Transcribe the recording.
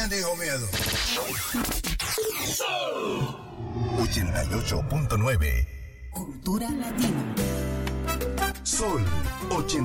¿Quién dijo miedo? 88.9 Cultura Latina. Sol 80.